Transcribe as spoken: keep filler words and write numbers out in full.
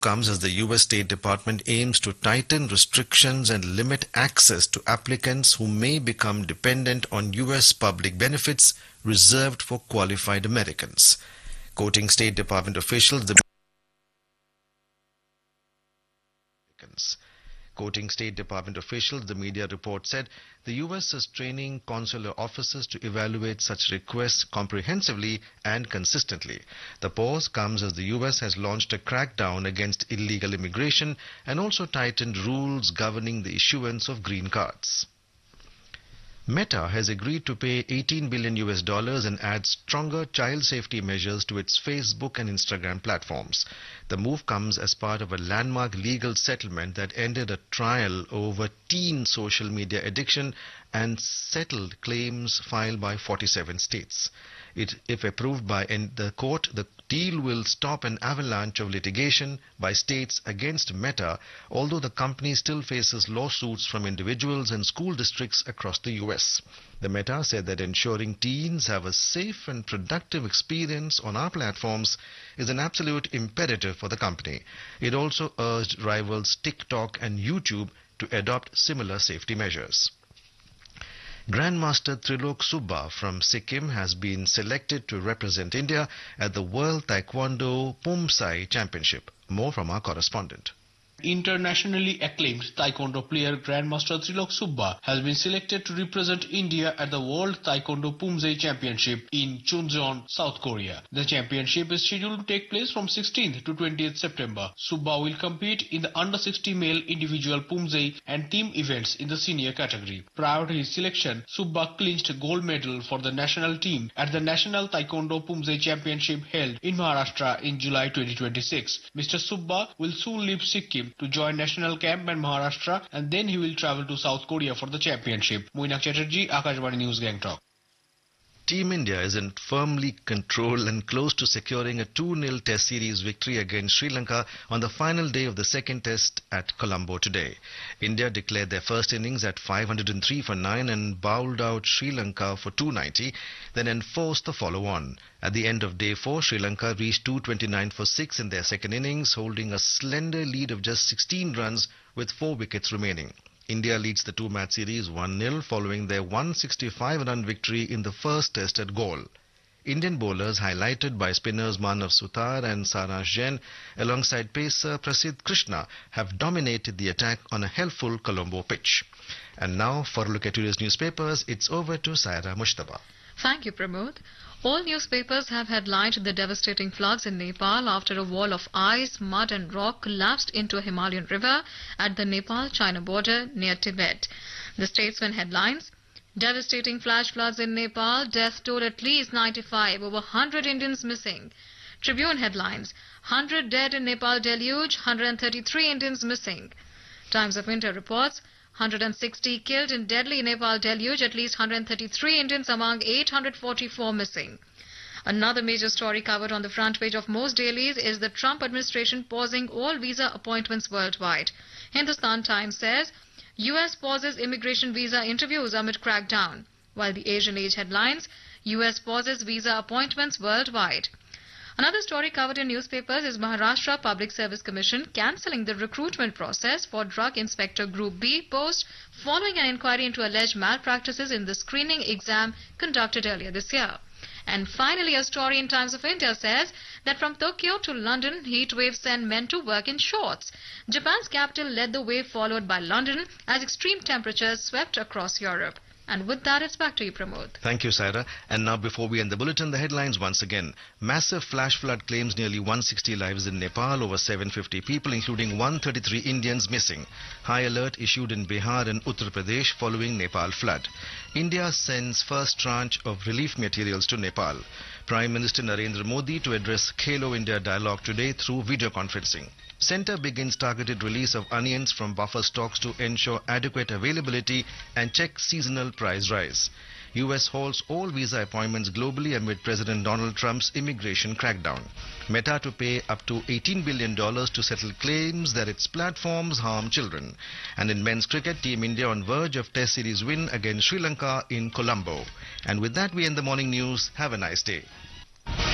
Comes as the U S State Department aims to tighten restrictions and limit access to applicants who may become dependent on U S public benefits reserved for qualified Americans. Quoting State Department officials, the Quoting State Department officials, the media report said the U S is training consular officers to evaluate such requests comprehensively and consistently. The pause comes as the U S has launched a crackdown against illegal immigration and also tightened rules governing the issuance of green cards. Meta has agreed to pay eighteen billion U S dollars and add stronger child safety measures to its Facebook and Instagram platforms. The move comes as part of a landmark legal settlement that ended a trial over teen social media addiction and settled claims filed by forty-seven states. It, if approved by the court, the deal will stop an avalanche of litigation by states against Meta, although the company still faces lawsuits from individuals and school districts across the U S. The Meta said that ensuring teens have a safe and productive experience on our platforms is an absolute imperative for the company. It also urged rivals TikTok and YouTube to adopt similar safety measures. Grandmaster Trilok Subba from Sikkim has been selected to represent India at the World Taekwondo Pumsai Championship. More from our correspondent. Internationally acclaimed taekwondo player Grandmaster Trilok Subba has been selected to represent India at the World Taekwondo Pumsai Championship in Chuncheon, South Korea. The championship is scheduled to take place from sixteenth to twentieth September. Subba will compete in the under sixty male individual Pumsai and team events in the senior category. Prior to his selection, Subba clinched a gold medal for the national team at the National Taekwondo Pumsai Championship held in Maharashtra in July twenty twenty-six. Mister Subba will soon leave Sikkim to join national camp in Maharashtra, and then he will travel to South Korea for the championship. Moinak Chatterjee, Akashvani News, Gangtok. Team India is in firmly control and close to securing a two nil Test series victory against Sri Lanka on the final day of the second Test at Colombo today. India declared their first innings at five hundred three for nine and bowled out Sri Lanka for two ninety, then enforced the follow-on. At the end of day four, Sri Lanka reached two twenty-nine for six in their second innings, holding a slender lead of just sixteen runs with four wickets remaining. India leads the two-match series one nil following their one hundred sixty-five run victory in the first Test at Galle. Indian bowlers, highlighted by spinners Manav Sutar and Saransh Jain, alongside pacer Prasidh Krishna, have dominated the attack on a helpful Colombo pitch. And now, for a look at today's newspapers, it's over to Saira Mushtaba. Thank you, Pramod. All newspapers have headlined the devastating floods in Nepal after a wall of ice, mud and rock collapsed into a Himalayan river at the Nepal-China border near Tibet. The statesman headlines: devastating flash floods in Nepal, death toll at least ninety-five, over one hundred Indians missing. Tribune headlines: one hundred dead in Nepal deluge, one hundred thirty-three Indians missing. Times of India reports: one hundred sixty killed in deadly Nepal deluge, at least one hundred thirty-three Indians among eight hundred forty-four missing. Another major story covered on the front page of most dailies is the Trump administration pausing all visa appointments worldwide. Hindustan Times says U S pauses immigration visa interviews amid crackdown, while the Asian Age headlines: U S pauses visa appointments worldwide. Another story covered in newspapers is Maharashtra Public Service Commission cancelling the recruitment process for Drug Inspector Group B post following an inquiry into alleged malpractices in the screening exam conducted earlier this year. And finally, a story in Times of India says that from Tokyo to London, heat waves send men to work in shorts. Japan's capital led the way, followed by London, as extreme temperatures swept across Europe. And with that, it's back to you, Pramod. Thank you, Saira. And now, before we end the bulletin, the headlines once again. Massive flash flood claims nearly one hundred sixty lives in Nepal, over seven hundred fifty people, including one hundred thirty-three Indians, missing. High alert issued in Bihar and Uttar Pradesh following Nepal flood. India sends first tranche of relief materials to Nepal. Prime Minister Narendra Modi to address Khelo India dialogue today through video conferencing. Centre begins targeted release of onions from buffer stocks to ensure adequate availability and check seasonal price rise. U S halts all visa appointments globally amid President Donald Trump's immigration crackdown. Meta to pay up to eighteen billion dollars to settle claims that its platforms harm children. And in men's cricket, Team India on verge of Test series win against Sri Lanka in Colombo. And with that, we end the morning news. Have a nice day.